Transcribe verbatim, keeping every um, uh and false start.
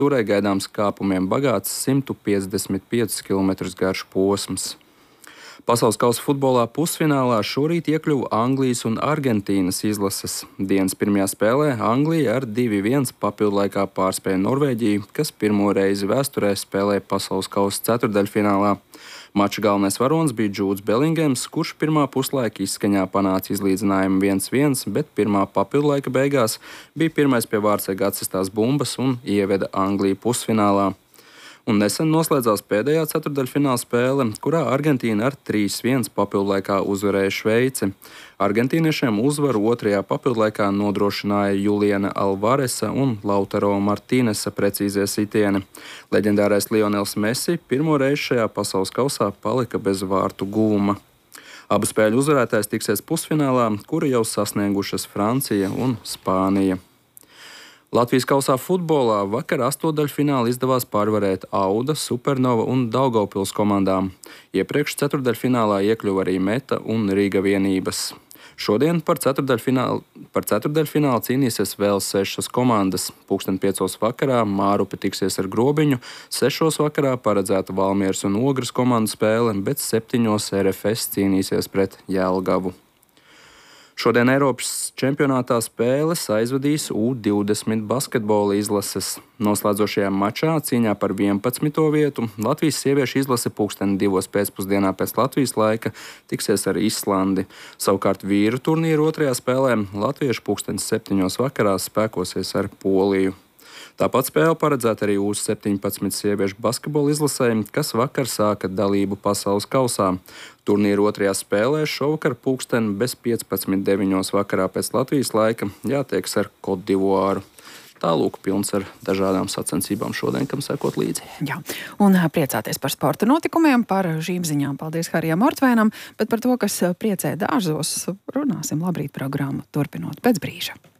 Turē gaidāms kāpumiem bagāts simt piecdesmit piecus kilometrus garš posms. Pasaules kausa futbolā pusfinālā šorīt iekļuva Anglijas un Argentīnas izlases. Dienas pirmajā spēlē Anglija ar divi viens papildlaikā pārspēja Norvēģiju, kas pirmo reizi vēsturē spēlē pasaules kausa ceturtdaļfinālā. Mača galvenais varonis bija Džūds Belingams, kurš pirmā puslaika izskaņā panāca izlīdzinājumu viens viens, bet pirmā papildlaika beigās bija pirmais pie vārtsarga atsistās bumbas un ieveda Angliju pusfinālā. Un nesen noslēdzās pēdējā ceturtdaļfināla spēle, kurā Argentīna ar trīs viens papildlaikā uzvarēja Šveici. Argentīniešiem uzvaru otrajā papildlaikā nodrošināja Juliana Alvaresa un Lautaro Martīnesa precīzie sitieni. Leģendārais Lionels Messi pirmo reizi šajā pasaules kausā palika bez vārtu guvuma. Abu spēļu uzvarētājs tiksies pusfinālā, kuru jau sasniegušas Francija un Spānija. Latvijas kausā futbolā vakar astotdaļfinālā izdevās pārvarēt Auda, Supernova un Daugavpils komandām. Iepriekš ceturtdaļfinālā iekļuva arī Meta un Rīga vienības. Šodien par ceturtdaļfinālu, par ceturtdaļfinālu cīnīsies vēl sešas komandas. Pulksten piecos vakarā Mārupe tiksies ar Grobiņu, sešos vakarā paredzēta Valmieras un Ogres komandu spēle, bet septiņos R F S cīnīsies pret Jelgavu. Šodien Eiropas čempionātā spēles aizvadīs U divdesmit basketbola izlases. Noslēdzošajā mačā cīņā par vienpadsmito vietu Latvijas sieviešu izlase pulksten divos pēcpusdienā pēc Latvijas laika tiksies ar Islandi. Savukārt vīru turnīru otrajā spēlē latvieši pulksten septiņos vakarā spēkosies ar Poliju. Tāpat spēle paredzēta arī U septiņpadsmit sieviešu basketbola izlasē, kas vakar sāka dalību pasaules kausā. Turnīru otrajā spēlē šovakar pulksten bez piecpadsmit deviņos vakarā pēc Latvijas laika jātiekas ar Kotdivuāru. Tālūk pilns ar dažādām sacensībām šodien, kam sekot līdzi. Jā, un priecāties par sporta notikumiem, par šīm ziņām. Paldies Harijam Ortvēnam, bet par to, kas priecē dārzos, runāsim labrīt programmu turpinot pēc brīža.